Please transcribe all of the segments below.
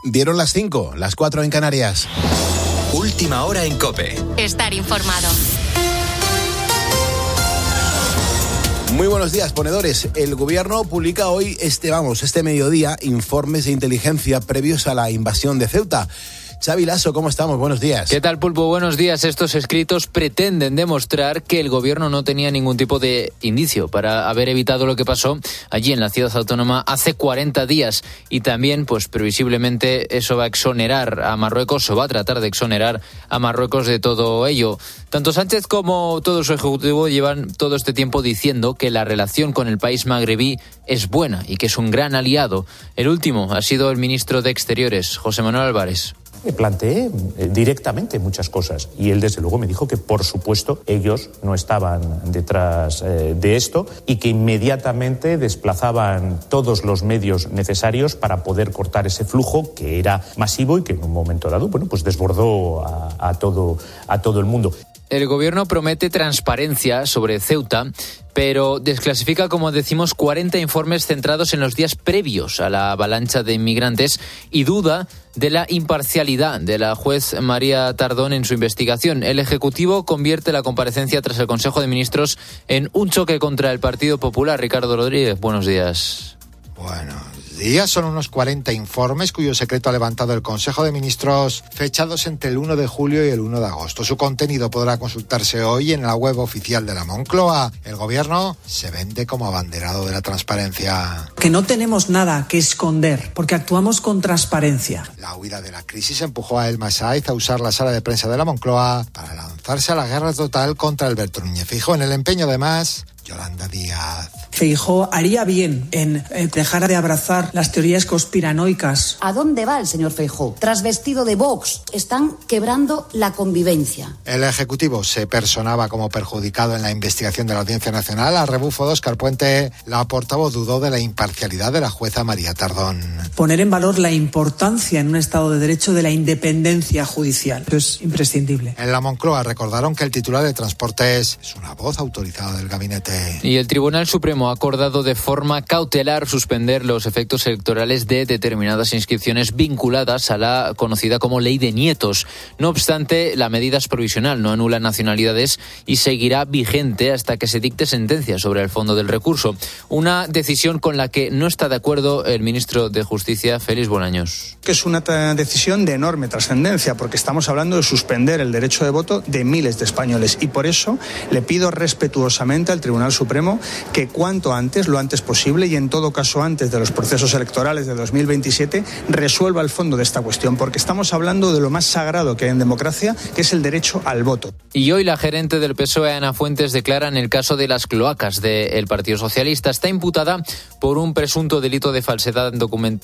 Dieron las 5, las 4 en Canarias. Última hora en COPE. Estar informado. Muy buenos días, ponedores. El gobierno publica hoy, este mediodía, informes de inteligencia previos a la invasión de Ceuta. Xavi Lasso, ¿cómo estamos? Buenos días. ¿Qué tal, Pulpo? Buenos días. Estos escritos pretenden demostrar que el gobierno no tenía ningún tipo de indicio para haber evitado lo que pasó allí en la ciudad autónoma hace 40 días. Y también, pues previsiblemente, eso va a exonerar a Marruecos, o va a tratar de exonerar a Marruecos de todo ello. Tanto Sánchez como todo su ejecutivo llevan todo este tiempo diciendo que la relación con el país magrebí es buena y que es un gran aliado. El último ha sido el ministro de Exteriores, José Manuel Álvarez. Me planteé directamente muchas cosas y él desde luego me dijo que por supuesto ellos no estaban detrás de esto y que inmediatamente desplazaban todos los medios necesarios para poder cortar ese flujo que era masivo y que en un momento dado pues desbordó a todo el mundo. El gobierno promete transparencia sobre Ceuta, pero desclasifica, como decimos, 40 informes centrados en los días previos a la avalancha de inmigrantes y duda de la imparcialidad de la juez María Tardón en su investigación. El Ejecutivo convierte la comparecencia tras el Consejo de Ministros en un choque contra el Partido Popular. Ricardo Rodríguez, buenos días. Buenos días. Son unos 40 informes cuyo secreto ha levantado el Consejo de Ministros, fechados entre el 1 de julio y el 1 de agosto. Su contenido podrá consultarse hoy en la web oficial de la Moncloa. El gobierno se vende como abanderado de la transparencia. Que no tenemos nada que esconder, porque actuamos con transparencia. La huida de la crisis empujó a Elma Sáez a usar la sala de prensa de la Moncloa para lanzarse a la guerra total contra Alberto Núñez Feijóo. En el empeño, además, Yolanda Díaz. Feijóo haría bien en dejar de abrazar las teorías conspiranoicas. ¿A dónde va el señor Feijóo? Trasvestido de Vox. Están quebrando la convivencia. El Ejecutivo se personaba como perjudicado en la investigación de la Audiencia Nacional. A rebufo de Óscar Puente, la portavoz dudó de la imparcialidad de la jueza María Tardón. Poner en valor la importancia en un Estado de Derecho de la independencia judicial. Eso es imprescindible. En la Moncloa recordaron que el titular de Transportes es una voz autorizada del gabinete. Y el Tribunal Supremo ha acordado de forma cautelar suspender los efectos electorales de determinadas inscripciones vinculadas a la conocida como Ley de Nietos. No obstante, la medida es provisional, no anula nacionalidades y seguirá vigente hasta que se dicte sentencia sobre el fondo del recurso. Una decisión con la que no está de acuerdo el ministro de Justicia, Félix Bolaños. Que es una decisión de enorme trascendencia, porque estamos hablando de suspender el derecho de voto de miles de españoles y por eso le pido respetuosamente al Tribunal Supremo que cuanto antes, lo antes posible y en todo caso antes de los procesos electorales de 2027, resuelva el fondo de esta cuestión, porque estamos hablando de lo más sagrado que hay en democracia, que es el derecho al voto. Y hoy la gerente del PSOE, Ana Fuentes, declara en el caso de las cloacas del Partido Socialista. Está imputada por un presunto delito de falsedad en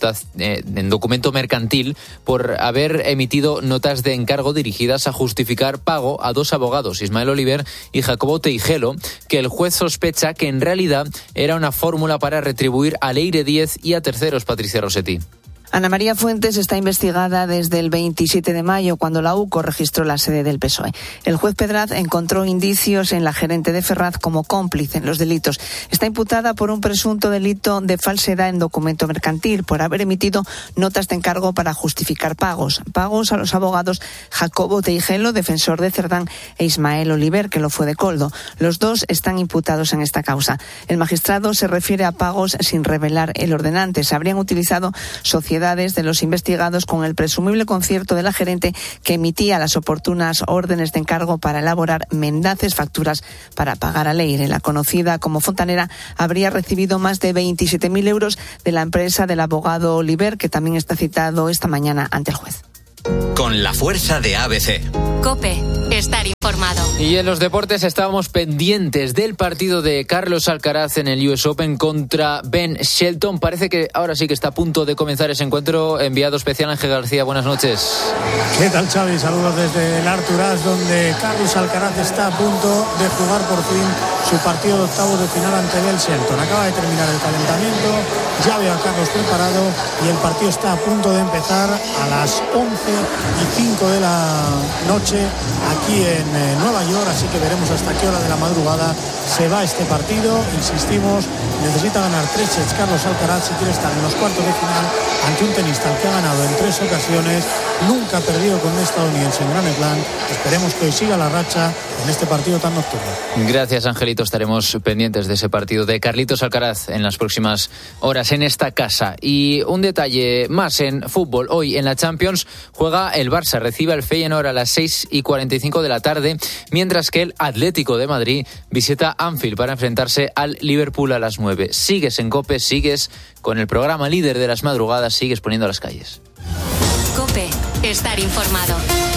documento mercantil por haber emitido notas de encargo dirigidas a justificar pago a dos abogados, Ismael Oliver y Jacobo Teijelo, que el juez sospecha que en realidad era una fórmula para retribuir a Leire Díez y a terceros, Patricia Rossetti. Ana María Fuentes está investigada desde el 27 de mayo, cuando la UCO registró la sede del PSOE. El juez Pedraz encontró indicios en la gerente de Ferraz como cómplice en los delitos. Está imputada por un presunto delito de falsedad en documento mercantil, por haber emitido notas de encargo para justificar pagos a los abogados Jacobo Teijelo, defensor de Cerdán, e Ismael Oliver, que lo fue de Coldo. Los dos están imputados en esta causa. El magistrado se refiere a pagos sin revelar el ordenante. Se habrían utilizado sociedades de los investigados con el presumible concierto de la gerente, que emitía las oportunas órdenes de encargo para elaborar mendaces facturas para pagar a Leire. La conocida como Fontanera habría recibido más de 27.000 euros de la empresa del abogado Oliver, que también está citado esta mañana ante el juez. Con la fuerza de ABC. COPE. Estar informado. Y en los deportes estábamos pendientes del partido de Carlos Alcaraz en el US Open contra Ben Shelton. Parece que ahora sí que está a punto de comenzar ese encuentro. Enviado especial Ángel García, buenas noches. ¿Qué tal, Xavi? Saludos desde el Artur As, donde Carlos Alcaraz está a punto de jugar por fin su partido de octavos de final ante Ben Shelton. Acaba de terminar el calentamiento, ya veo a Carlos preparado y el partido está a punto de empezar a las 11:05 de la noche aquí en Nueva York, así que veremos hasta qué hora de la madrugada se va este partido. Insistimos, necesita ganar 3 sets Carlos Alcaraz si quiere estar en los cuartos de final ante un tenista al que ha ganado en 3 ocasiones, nunca ha perdido con un estadounidense en Grand Slam. Esperemos que hoy siga la racha en este partido tan nocturno. Gracias, Angelito. Estaremos pendientes de ese partido de Carlitos Alcaraz en las próximas horas en esta casa. Y un detalle más en fútbol. Hoy en la Champions juega el Barça, recibe al Feyenoord a las 6:45 de la tarde, mientras que el Atlético de Madrid visita Anfield para enfrentarse al Liverpool a las 9. Sigues en COPE, sigues con el programa líder de las madrugadas, sigues poniendo las calles. COPE, estar informado.